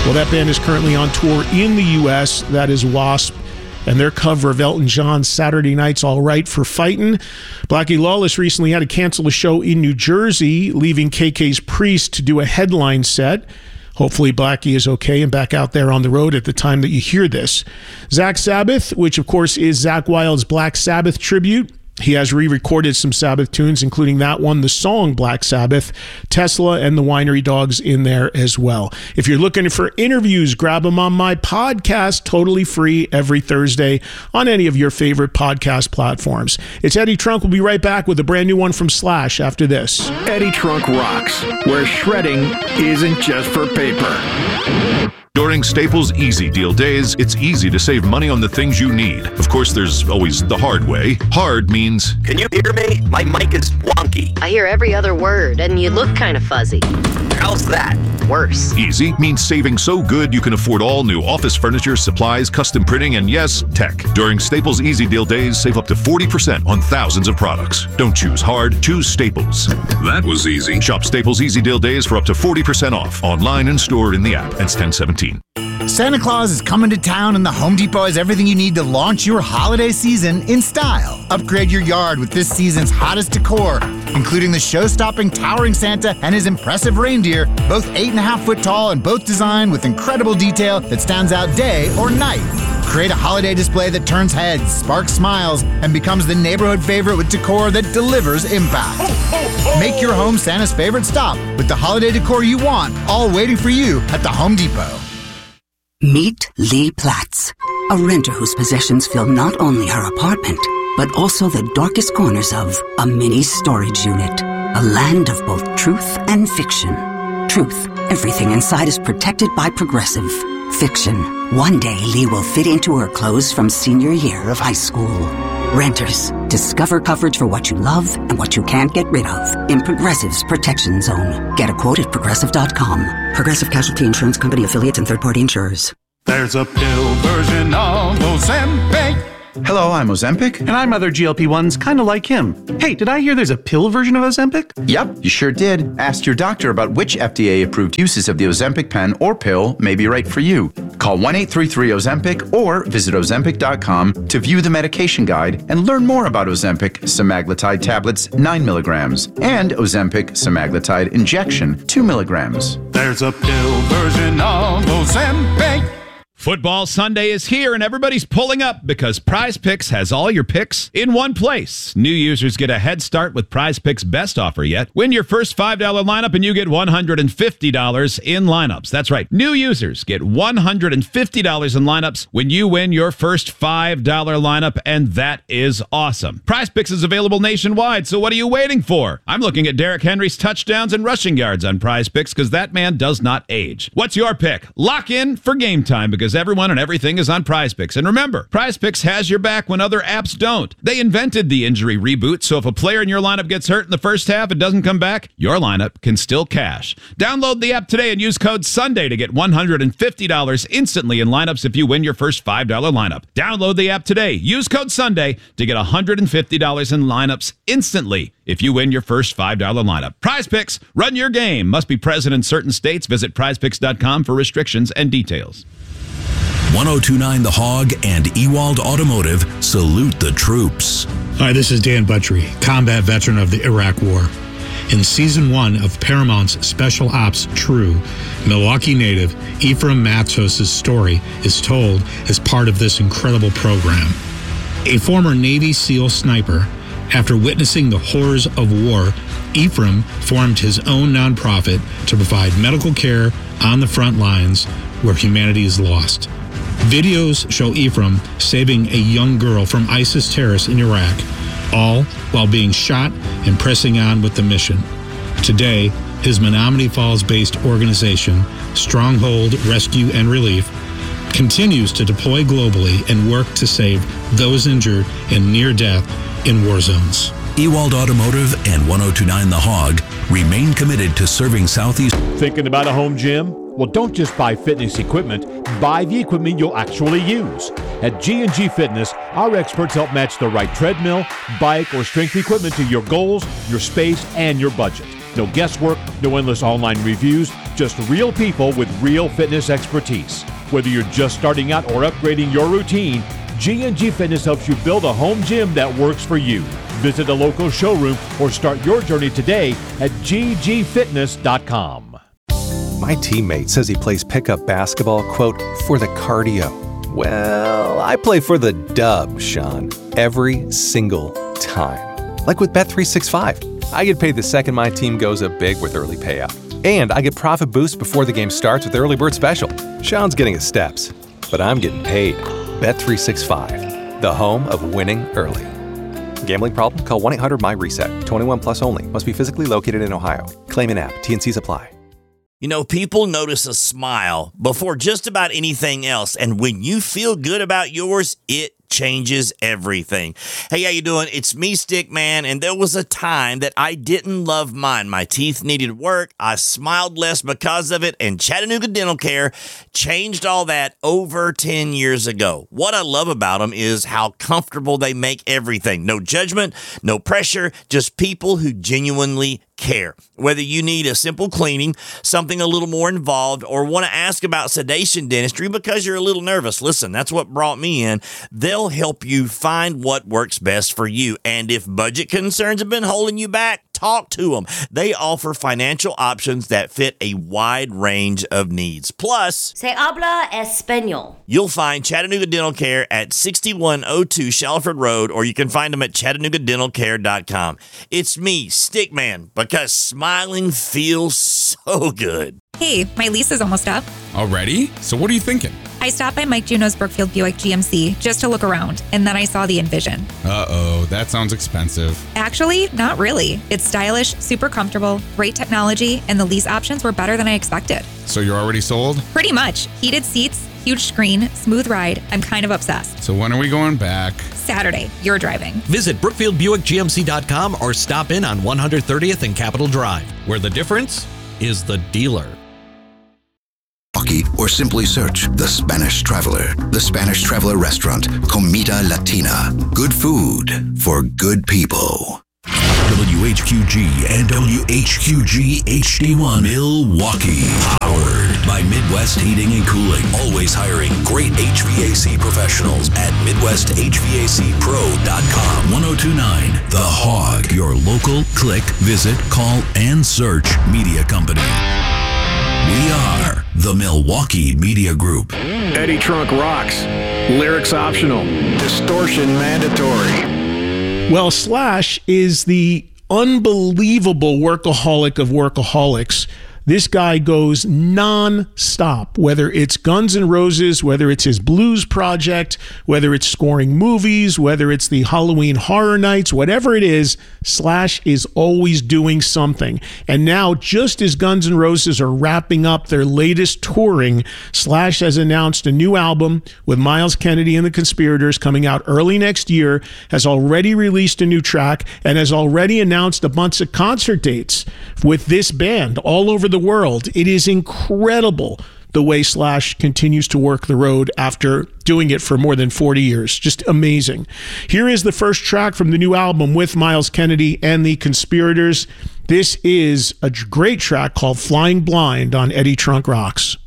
Well, that band is currently on tour in the U.S. That is Wasp. And their cover of Elton John's Saturday Night's All Right for Fightin'. Blackie Lawless recently had to cancel a show in New Jersey, leaving KK's Priest to do a headline set. Hopefully Blackie is okay and back out there on the road at the time that you hear this. Zach Sabbath, which of course is Zakk Wylde's Black Sabbath tribute. He has re-recorded some Sabbath tunes, including that one, the song Black Sabbath, Tesla, and the Winery Dogs in there as well. If you're looking for interviews, grab them on my podcast, totally free every Thursday on any of your favorite podcast platforms. It's Eddie Trunk. We'll be right back with a brand new one from Slash after this. Eddie Trunk rocks, where shredding isn't just for paper. During Staples Easy Deal days, it's easy to save money on the things you need. Of course, there's always the hard way. Hard means... Can you hear me? My mic is wonky. I hear every other word, and you look kind of fuzzy. How's that? Worse. Easy means saving so good you can afford all new office furniture, supplies, custom printing, and yes, tech. During Staples Easy Deal days, save up to 40% on thousands of products. Don't choose hard, choose Staples. That was easy. Shop Staples Easy Deal days for up to 40% off, online and store in the app. It's 10/17. Santa Claus is coming to town, and the Home Depot has everything you need to launch your holiday season in style. Upgrade your yard with this season's hottest decor, including the show-stopping towering Santa and his impressive reindeer, both 8.5-foot tall and both designed with incredible detail that stands out day or night. Create a holiday display that turns heads, sparks smiles, and becomes the neighborhood favorite with decor that delivers impact. Make your home Santa's favorite stop with the holiday decor you want, all waiting for you at the Home Depot. Meet Lee Platts, a renter whose possessions fill not only her apartment, but also the darkest corners of a mini storage unit. A land of both truth and fiction. Truth, everything inside is protected by Progressive. Fiction, one day Lee will fit into her clothes from senior year of high school. Renters, discover coverage for what you love and what you can't get rid of in Progressive's Protection Zone. Get a quote at Progressive.com. Progressive Casualty Insurance Company affiliates and third-party insurers. There's a pill version of Ozempic. Hello, I'm Ozempic. And I'm other GLP-1s kind of like him. Hey, did I hear there's a pill version of Ozempic? Yep, you sure did. Ask your doctor about which FDA-approved uses of the Ozempic pen or pill may be right for you. Call 1-833-OZEMPIC or visit Ozempic.com to view the medication guide and learn more about Ozempic semaglutide tablets 9 milligrams and Ozempic semaglutide injection 2 milligrams. There's a pill version of Ozempic. Football Sunday is here, and everybody's pulling up because Prize Picks has all your picks in one place. New users get a head start with Prize Picks' best offer yet. Win your first $5 lineup, and you get $150 in lineups. That's right. New users get $150 in lineups when you win your first $5 lineup, and that is awesome. Prize Picks is available nationwide, so what are you waiting for? I'm looking at Derrick Henry's touchdowns and rushing yards on Prize Picks because that man does not age. What's your pick? Lock in for game time because everyone and everything is on Prize Picks. And remember, Prize Picks has your back when other apps don't. They invented the injury reboot, so if a player in your lineup gets hurt in the first half and doesn't come back, your lineup can still cash. Download the app today and use code SUNDAY to get $150 instantly in lineups if you win your first $5 lineup. Download the app today. Use code SUNDAY to get $150 in lineups instantly if you win your first $5 lineup. Prize Picks, run your game. Must be present in certain states. Visit prizepicks.com for restrictions and details. 1029 The Hog and Ewald Automotive salute the troops. Hi, this is Dan Buttrey, combat veteran of the Iraq War. In Season 1 of Paramount's Special Ops True, Milwaukee native Ephraim Matos' story is told as part of this incredible program. A former Navy SEAL sniper, after witnessing the horrors of war, Ephraim formed his own nonprofit to provide medical care on the front lines where humanity is lost. Videos show Ephraim saving a young girl from ISIS terrorists in Iraq, all while being shot and pressing on with the mission. Today, his Menominee Falls-based organization, Stronghold Rescue and Relief, continues to deploy globally and work to save those injured and near death in war zones. Ewald Automotive and 1029 The Hog remain committed to serving Southeast. Thinking about a home gym? Well, don't just buy fitness equipment. Buy the equipment you'll actually use. At G&G Fitness, our experts help match the right treadmill, bike, or strength equipment to your goals, your space, and your budget. No guesswork, no endless online reviews, Just real people with real fitness expertise. Whether you're just starting out or upgrading your routine, G&G Fitness helps you build a home gym that works for you. Visit a local showroom or start your journey today at ggfitness.com. My teammate says he plays pickup basketball, quote, for the cardio. Well, I play for the dub, Sean, every single time. Like with Bet365. I get paid the second my team goes up big with early payout. And I get profit boost before the game starts with Early Bird Special. Sean's getting his steps, but I'm getting paid. Bet365, the home of winning early. Gambling problem? Call 1-800-MY-RESET. 21 plus only. Must be physically located in Ohio. Claim in app. T&Cs apply. You know, people notice a smile before just about anything else. And when you feel good about yours, it changes everything. Hey, how you doing? It's me, Stickman, and there was a time that I didn't love mine. My teeth needed work. I smiled less because of it, and Chattanooga Dental Care changed all that over 10 years ago. What I love about them is how comfortable they make everything. No judgment, no pressure, just people who genuinely care. Whether you need a simple cleaning, something a little more involved, or want to ask about sedation dentistry because you're a little nervous, listen, that's what brought me in. They'll help you find what works best for you. And if budget concerns have been holding you back, talk to them. They offer financial options that fit a wide range of needs. Plus, Se habla español. You'll find Chattanooga Dental Care at 6102 Shalford Road, or you can find them at ChattanoogaDentalCare.com. It's me, Stickman, because smiling feels so good. Hey, my lease is almost up. Already? So what are you thinking? I stopped by Mike Juno's Brookfield Buick GMC just to look around, and then I saw the Envision. Uh-oh, that sounds expensive. Actually, not really. It's stylish, super comfortable, great technology, and the lease options were better than I expected. So you're already sold? Pretty much. Heated seats, huge screen, smooth ride. I'm kind of obsessed. So when are we going back? Saturday. You're driving. Visit BrookfieldBuickGMC.com or stop in on 130th and Capitol Drive, where the difference is the dealer. Or simply search The Spanish Traveler. The Spanish Traveler Restaurant, Comida Latina. Good food for good people. WHQG and WHQG HD1 Milwaukee. Powered by Midwest Heating and Cooling. Always hiring great HVAC professionals at MidwestHVACPro.com. 1029 The Hog. Your local click, visit, call, and search media company. We are the Milwaukee Media Group. Eddie Trunk rocks. Lyrics optional. Distortion mandatory. Well, Slash is the unbelievable workaholic of workaholics. This guy goes non-stop, whether it's Guns N' Roses, whether it's his blues project, whether it's scoring movies, whether it's the Halloween Horror Nights, whatever it is, Slash is always doing something. And now, just as Guns N' Roses are wrapping up their latest touring, Slash has announced a new album with Miles Kennedy and the Conspirators coming out early next year, has already released a new track, and has already announced a bunch of concert dates with this band all over the world. It is incredible the way Slash continues to work the road after doing it for more than 40 years. Just amazing. Here is the first track from the new album with Miles Kennedy and the Conspirators. This is a great track called Flying Blind on Eddie Trunk Rocks.